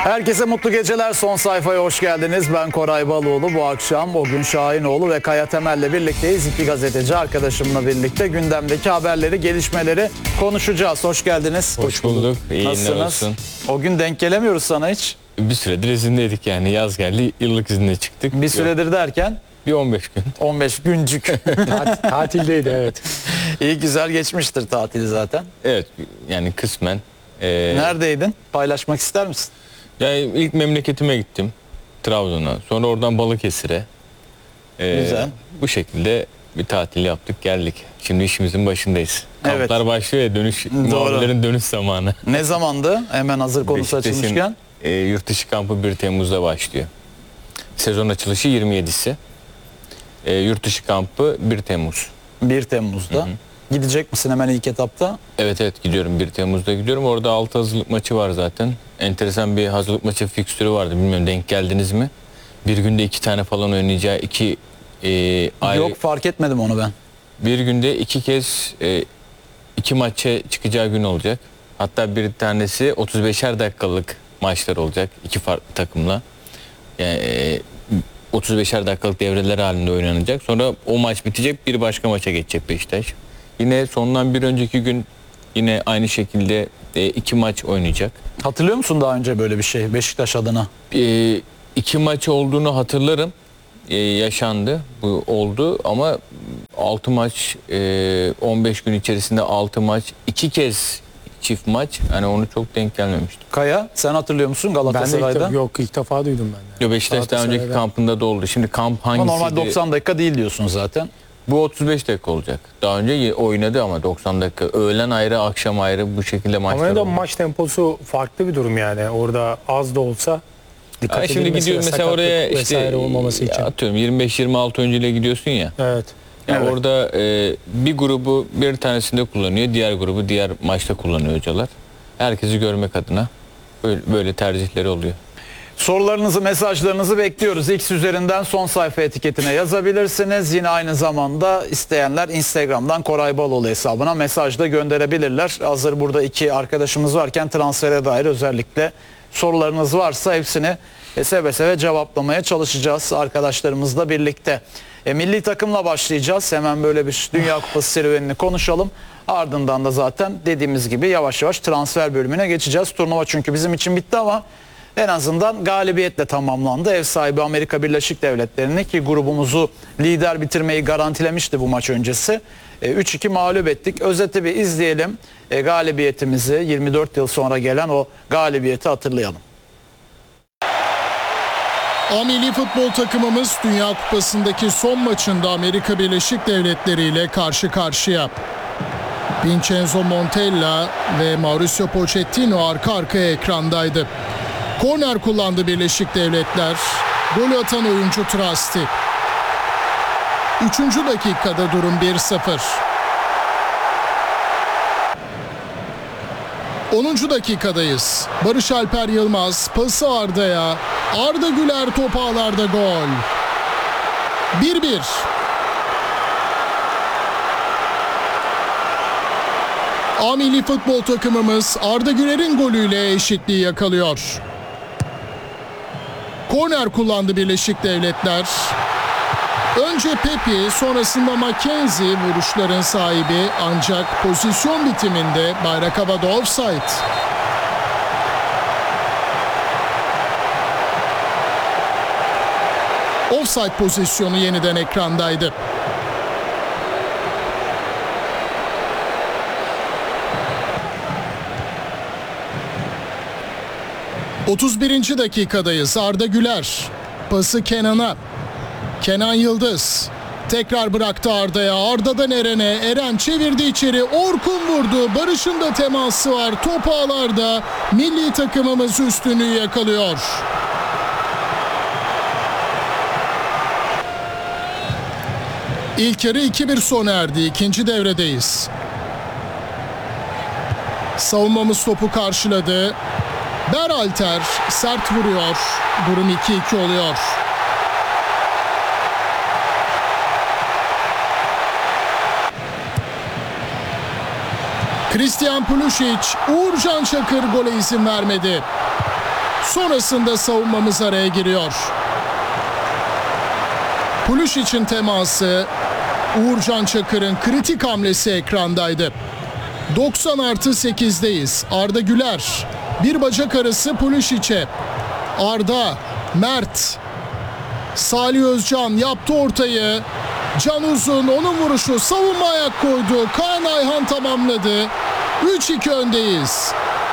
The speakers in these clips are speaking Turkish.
Herkese mutlu geceler. Son sayfaya hoş geldiniz. Ben Koray Baloğlu. Bu akşam Ogün Şahinoğlu ve Kaya Temel'le birlikteyiz. İki gazeteci arkadaşımla birlikte gündemdeki haberleri, gelişmeleri konuşacağız. Hoş geldiniz. Hoş bulduk. İyi yayınlar olsun. O gün denk gelemiyoruz sana hiç. Bir süredir izindeydik yani. Yaz geldi, yıllık izine çıktık. Bir süredir derken? Bir 15 gün. 15 güncük. Tatildeydi, evet. İyi, güzel geçmiştir tatili zaten. Evet, yani kısmen. Neredeydin? Paylaşmak ister misin? Yani ilk memleketime gittim. Trabzon'a. Sonra oradan Balıkesir'e. Güzel. Bu şekilde bir tatil yaptık, geldik. Şimdi işimizin başındayız. Evet. Kamplar başlıyor ya, muhabirlerin dönüş zamanı. Ne zamandı? Hemen hazır konusu Beşiktaş'ın, açılmışken. Yurt dışı kampı 1 Temmuz'da başlıyor. Sezon açılışı 27'si. Yurt dışı kampı 1 Temmuz. 1 Temmuz'da. Hı. Gidecek misin hemen ilk etapta? Evet gidiyorum, 1 Temmuz'da gidiyorum. Orada 6 hazırlık maçı var zaten. Enteresan bir hazırlık maçı fikstürü vardı. Bilmiyorum, denk geldiniz mi? Bir günde 2 tane falan oynayacağı ayrı... Yok, fark etmedim onu ben. Bir günde 2 kez 2 maça çıkacağı gün olacak. Hatta bir tanesi 35'er dakikalık maçlar olacak 2 farklı takımla. Yani 35'er dakikalık devreler halinde oynanacak. Sonra o maç bitecek, bir başka maça geçecek Beşiktaş. Yine sondan bir önceki gün yine aynı şekilde 2 maç oynayacak. Hatırlıyor musun daha önce böyle bir şey Beşiktaş adına? 2 maç olduğunu hatırlarım. Yaşandı, bu oldu ama 6 maç 15 gün içerisinde 6 maç, 2 kez çift maç, hani onu çok denk gelmemişti. Kaya, sen hatırlıyor musun Galatasaray'da? ilk defa duydum ben de. Yo, Beşiktaş daha önceki kampında da oldu. Şimdi kamp Ama hangisiydi? normal 90 dakika değil diyorsun zaten. Bu 35 dakika olacak. Daha önce oynadı ama 90 dakika. Öğlen ayrı, akşam ayrı bu şekilde maçlar Ama da oldu. maç temposu farklı bir durum yani. Orada az da olsa dikkat Şimdi edilmesi gidiyor ve mesela sakatlık oraya vesaire olmaması için. atıyorum 25-26 oyuncuyla gidiyorsun ya. Evet. Yani Evet. orada bir grubu bir tanesinde kullanıyor, diğer grubu diğer maçta kullanıyor hocalar. Herkesi görmek adına böyle tercihleri oluyor. Sorularınızı, mesajlarınızı bekliyoruz. X üzerinden son sayfa etiketine yazabilirsiniz. Yine aynı zamanda isteyenler Instagram'dan Koray Baloğlu hesabına mesaj da gönderebilirler. Hazır burada iki arkadaşımız varken transfere dair özellikle sorularınız varsa hepsini seve seve cevaplamaya çalışacağız arkadaşlarımızla birlikte. Milli takımla başlayacağız. Hemen böyle bir Dünya Kupası serüvenini konuşalım. Ardından da zaten dediğimiz gibi yavaş yavaş transfer bölümüne geçeceğiz. Turnuva çünkü bizim için bitti ama en azından galibiyetle tamamlandı. Ev sahibi Amerika Birleşik Devletleri'ni, ki grubumuzu lider bitirmeyi garantilemişti bu maç öncesi. 3-2 mağlup ettik. Özeti bir izleyelim. Galibiyetimizi, 24 yıl sonra gelen o galibiyeti hatırlayalım. Milli futbol takımımız Dünya Kupası'ndaki son maçında Amerika Birleşik Devletleri ile karşı karşıya. Vincenzo Montella ve Mauricio Pochettino arka arkaya ekrandaydı. Korner kullandı Birleşik Devletler. Golü atan oyuncu Trasti. 3. dakikada durum 1-0. 10. dakikadayız. Barış Alper Yılmaz pası Arda'ya. Arda Güler top ağlarda, gol. 1-1. Milli futbol takımımız Arda Güler'in golüyle eşitliği yakalıyor. Korner kullandı Birleşik Devletler. Önce Pepi, sonrasında Mackenzie vuruşların sahibi, ancak pozisyon bitiminde bayrak havada, offside. Offside pozisyonu yeniden ekrandaydı. ...31. dakikadayız. Arda Güler pası Kenan'a. Kenan Yıldız tekrar bıraktı Arda'ya. Arda'dan Eren'e. Eren çevirdi içeri. Orkun vurdu. Barış'ın da teması var. Top ağlarda. Milli takımımız üstünlüğü yakalıyor. İlk yarı 2-1 sona erdi. İkinci devredeyiz. Savunmamız topu karşıladı. Berhalter sert vuruyor. Durum 2-2 oluyor. Christian Pulisic, Uğurcan Çakır gole izin vermedi. Sonrasında savunmamız araya giriyor. Pulisic'in teması, Uğurcan Çakır'ın kritik hamlesi ekrandaydı. 90+8'deyiz. Arda Güler bir bacak arası Pulisic'e. Arda, Mert, Salih Özcan yaptı ortayı. Can Uzun, onun vuruşu, savunma ayak koydu. Kaan Ayhan tamamladı. 3-2 öndeyiz.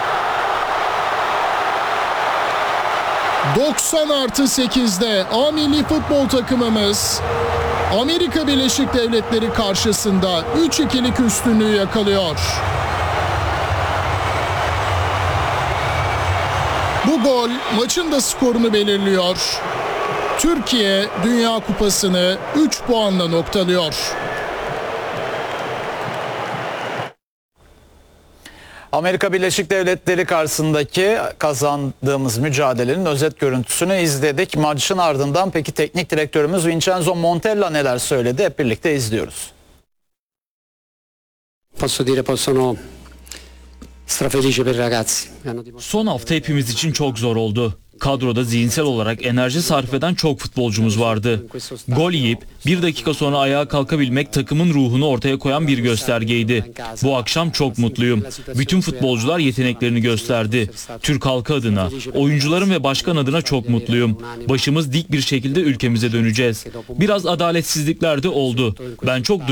90+8'de A milli futbol takımımız Amerika Birleşik Devletleri karşısında 3-2'lik üstünlüğü yakalıyor. Bu gol maçın da skorunu belirliyor. Türkiye Dünya Kupası'nı 3 puanla noktalıyor. Amerika Birleşik Devletleri karşısındaki kazandığımız mücadelenin özet görüntüsünü izledik. Maçın ardından peki teknik direktörümüz Vincenzo Montella neler söyledi? Hep birlikte izliyoruz. Posso dire, sono strafelice per i ragazzi. Son hafta hepimiz için çok zor oldu. Kadroda zihinsel olarak enerji sarf eden çok futbolcumuz vardı. Gol yiyip bir dakika sonra ayağa kalkabilmek takımın ruhunu ortaya koyan bir göstergeydi. Bu akşam çok mutluyum. Bütün futbolcular yeteneklerini gösterdi. Türk halkı adına, oyuncularım ve başkan adına çok mutluyum. Başımız dik bir şekilde ülkemize döneceğiz. Biraz adaletsizlikler de oldu. Ben çok